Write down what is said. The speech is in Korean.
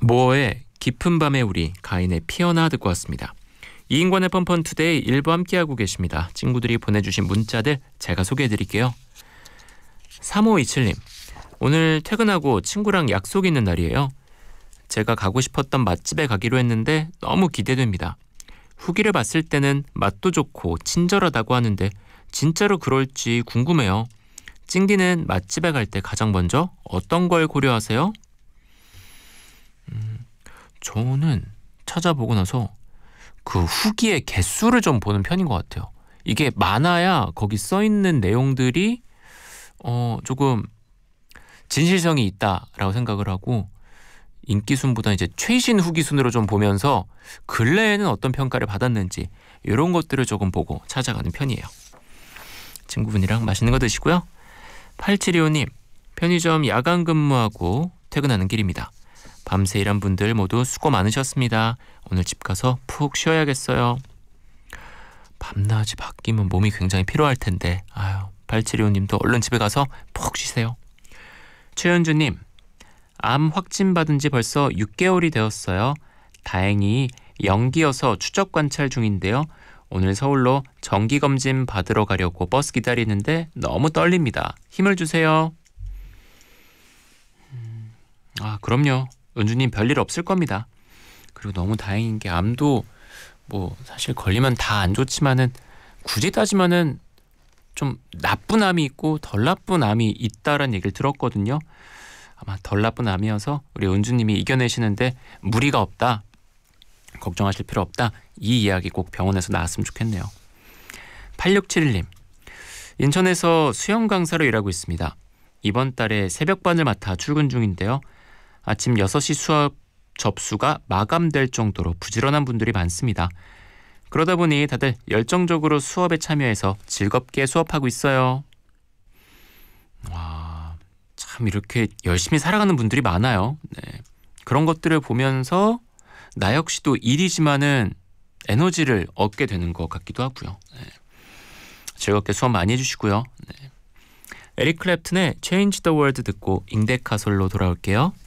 모어의 깊은 밤의 우리, 가인의 피어나 듣고 왔습니다. 이인권의 펀펀투데이 일부 함께하고 계십니다. 친구들이 보내주신 문자들 제가 소개해드릴게요. 3527님, 오늘 퇴근하고 친구랑 약속 있는 날이에요. 제가 가고 싶었던 맛집에 가기로 했는데 너무 기대됩니다. 후기를 봤을 때는 맛도 좋고 친절하다고 하는데 진짜로 그럴지 궁금해요. 찡디는 맛집에 갈 때 가장 먼저 어떤 걸 고려하세요? 저는 찾아보고 나서 그 후기의 개수를 좀 보는 편인 것 같아요. 이게 많아야 거기 써있는 내용들이 조금 진실성이 있다라고 생각을 하고, 인기순보다 이제 최신 후기순으로 좀 보면서 근래에는 어떤 평가를 받았는지 이런 것들을 조금 보고 찾아가는 편이에요. 친구분이랑 맛있는 거 드시고요. 8725님, 편의점 야간 근무하고 퇴근하는 길입니다. 밤새 일한 분들 모두 수고 많으셨습니다. 오늘 집 가서 푹 쉬어야겠어요. 밤낮이 바뀌면 몸이 굉장히 피로할 텐데, 8725님도 얼른 집에 가서 푹 쉬세요. 최현주님, 암 확진받은 지 벌써 6개월이 되었어요. 다행히 연기여서 추적 관찰 중인데요. 오늘 서울로 정기검진 받으러 가려고 버스 기다리는데 너무 떨립니다. 힘을 주세요. 그럼요. 은주님 별일 없을 겁니다. 그리고 너무 다행인 게, 암도 뭐 사실 걸리면 다 안 좋지만은 굳이 따지면은 좀 나쁜 암이 있고 덜 나쁜 암이 있다라는 얘기를 들었거든요. 아마 덜 나쁜 암이어서 우리 은주님이 이겨내시는데 무리가 없다, 걱정하실 필요 없다, 이 이야기 꼭 병원에서 나왔으면 좋겠네요. 8671님, 인천에서 수영 강사로 일하고 있습니다. 이번 달에 새벽반을 맡아 출근 중인데요. 아침 6시 수업 접수가 마감될 정도로 부지런한 분들이 많습니다. 그러다 보니 다들 열정적으로 수업에 참여해서 즐겁게 수업하고 있어요. 참 이렇게 열심히 살아가는 분들이 많아요. 네. 그런 것들을 보면서 나 역시도 일이지만은 에너지를 얻게 되는 것 같기도 하고요. 네. 즐겁게 수업 많이 해주시고요. 네. 에릭 클랩튼의 Change the World 듣고 잉데카솔로 돌아올게요.